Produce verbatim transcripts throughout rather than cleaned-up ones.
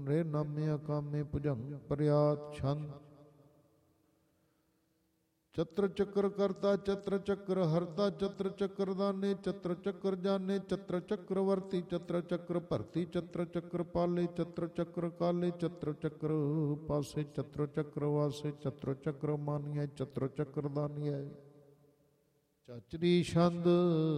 नृ नामे अकामे भुजंग प्रयात छंद। चत्र चक्र करता चत्र चक्र हरता चत्र चक्र दाने चत्र चक्र जाने चत्र चक्रवर्ती चत्र चक्र भरती चत्र चक्र पाले चत्र चक्र काले चत्र चक्र पासे चत्र चक्र वासे चत्र चक्र मानिए चत्र चक्र दानिए। चाचरी छंद।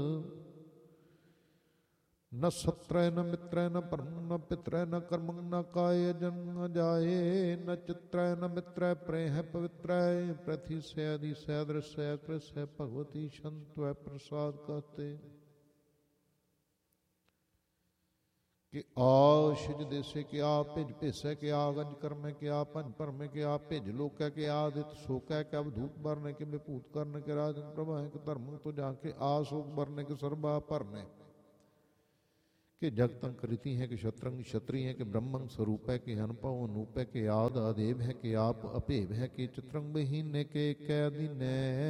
न सत्रय न मित्रय न परम न पित्रय न कर्म न काय जन्म जाए न चित्रय न मित्रय प्रेह पवित्रय प्रथि से आदि से अदृश्य कृष्य भगवती संत प्रसाद कहते। कि आ शिज देसे के आ भिज भेसै के आ गंज कर्मे के आ पंज परमे के आ भिज लोकै के आदित सोकै के अवधूत बरने के विभूत करने के राजन प्रभा के धर्म तो जाके आ शोक बरने के सर्वा भरने कि जगतं कृति है कि शत्रंग क्षत्रिय है कि ब्रह्मं स्वरूप है कि अनपव अनूप है कि आद आदेव है कि आप अपेव है कि चित्रंग बहीन के कैदीन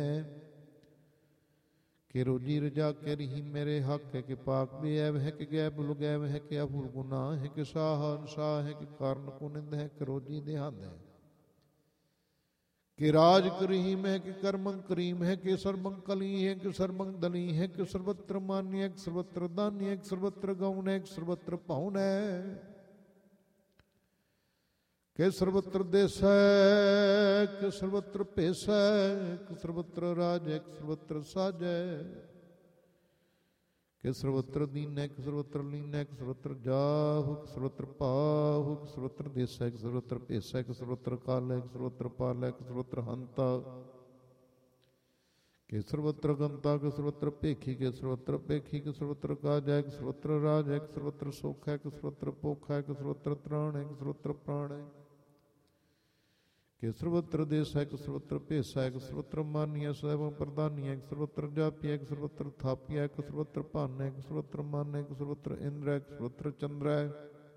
कि रोजी रजा के रही मेरे हक है कि पाक बेऐब है कि गैब लुगैब है कि अफुल गुनाह है कि साह अनसाह है कि कारण कुनिंद है कि रोजी देहांद है कि राज करीम है कि कर्मं करीम है कि सर्वं कली है कि सर्वं दली है कि सर्वत्र मान्य है कि सर्वत्र दान्य है कि सर्वत्र गौण है कि सर्वत्र पाउन है कि सर्वत्र देश है कि सर्वत्र पेश है कि सर्वत्र राज है कि सर्वत्र साज है कि सर्वत्र दीन है कि सर्वत्र लीन है कि सर्वत्र जाहु कि सर्वत्र पाहु कि सर्वत्र देश है कि सर्वत्र पेश है कि सर्वत्र काल है कि सर्वत्र पाल है कि सर्वत्र हंता कि सर्वत्र गंता कि सर्वत्र पेखी कि सर्वत्र पेखी कि सर्वत्र काज है कि सर्वत्र राज है कि सर्वत्र सुख है कि सर्वत्र पोख है कि सर्वत्र त्राण है कि सर्वत्र प्राण है कि सर्वत्र देश है कि सर्वत्र पेश है कि सर्वत्र मान्य सदैव प्रधानी है कि सर्वत्र जापी है कि सर्वत्र थापी है कि सर्वत्र भान है कि सर्वत्र मान है कि सर्वत्र इंद्र है कि सर्वत्र चंद्र है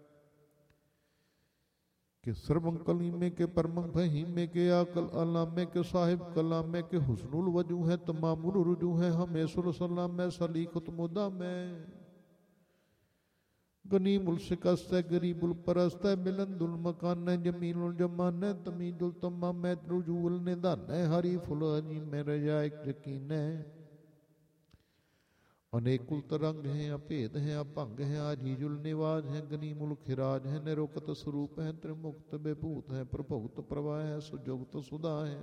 कि सर्वं कलीमे के परमं फहीमे के आकल अलामे के साहिब कलामे के हुस्नुल वजू है तमामुल रुजू है हमेशुल सलाम सलीखुत मुदा में गनीमुल शिकस्त गरीबुल परस्त मिलंदुल मकान जमीनुल जमान तमीजुल तमाम रुजूल निदान हरी फुल अजी में रजा एक यकीन है अनेकुल तरंग हैं अभेद हैं अभंग हैं आजीजुल निवाज हैं गनीमुल खिराज हैं निरुक्त स्वरूप हैं त्रिमुक्त विभूत हैं प्रभुत प्रभा है सुजुगत सुधा है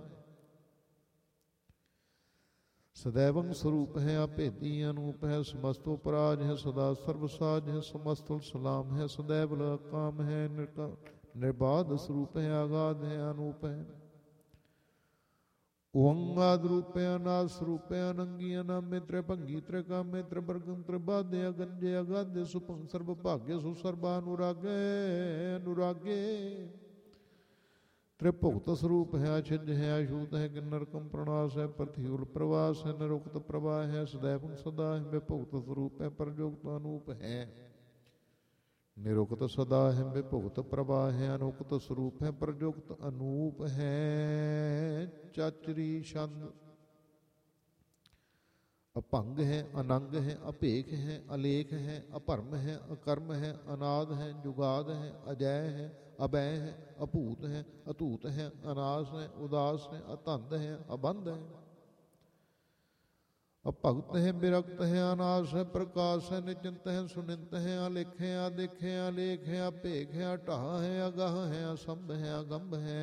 सदैवं स्वरूप है अभेदी अनूप है समस्तोपराज है सदा सर्वसाज है समस्तुल सलाम है सदैव काम है निर्बाध स्वरूप है आगाध है अनूप है ओंगाद रूप है अनाद स्वरूप है अनंगी अनामे त्रिभंगी त्रिकामे त्रिवर्गं त्रिबाधे अगंजे अगाधे सुपं सर्व भाग्य सुसर्वानुरागे अनुरागे त्रिभुक्त स्वरूप है अछिद्य है अशूत है कि नरकम प्रणाश है प्रतिकूल प्रवास है निरुक्त प्रवाह है सदैव सदा है विभुक्त स्वरूप है परजोक्त अनूप है निरुक्त सदा है विभुक्त प्रवाह है अनुक्त स्वरूप है परजोक्त अनूप है। चाचरी छंद। अभंग है अनंग है अभेख है अलेख है अभर्म है अकर्म है अनाद है जुगाद है अजय है अभय है अभूत है अतूत है अनास है उदास है अतंद है अबंध है अभक्त है विरक्त है अनास है प्रकाश है निचिंत है सुनिंत है अलिख है अदिख है अलेख है अभेख है अटाह है अगाह है असंभ है अगंभ है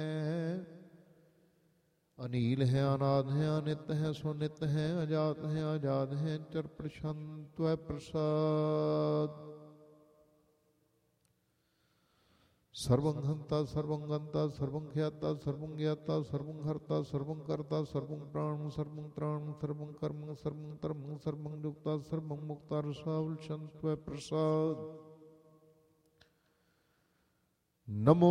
अनील है अनाद है अनित है सुनित है अजात है आजाद है चर प्रशांत प्रसाद सर्वं हंता सर्वं गंता सर्वं ख्याता सर्वं ज्ञाता सर्वं हर्ता सर्वं कर्ता सर्वं प्राण सर्वं त्राण सर्वं कर्म सर्वं धर्म सर्वं युक्ता सर्वं मुक्ता रसावल शांत प्रसाद। नमो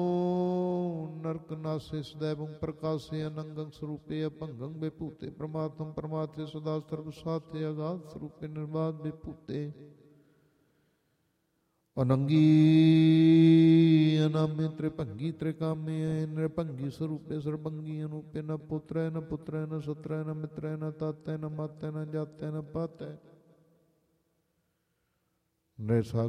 नरकनासे सदैवं प्रकाशे अनंगं स्वरूपे अभंगं विभूते परमात्म परमात्मे सदा सर्वसाथे अगाध स्वरूपे निर्बाध विभूते अनंगी अनामे त्रिभंगी त्रिकामे नृभंगी स्वरूपे सर्वंगी अनूपे न पुत्र न पुत्र न सत्र न मित्र न ताते न माते न जाते न पाते नृ